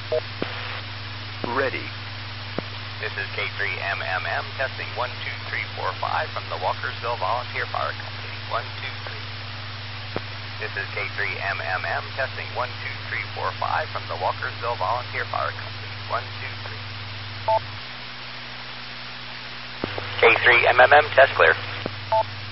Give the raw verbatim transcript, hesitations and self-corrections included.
Ready. This is K three M M M testing one two three four five from the Walkersville Volunteer Fire Company. one two three. This is K three M M M testing one two three four five from the Walkersville Volunteer Fire Company. one two three. K three M M M test clear.